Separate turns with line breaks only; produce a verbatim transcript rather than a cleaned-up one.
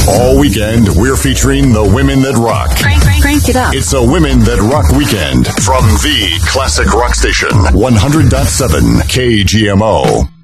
All weekend, we're featuring the women that rock.
Crank, crank, crank it up.
It's a Women That Rock weekend from the classic rock station, one hundred point seven K G M O.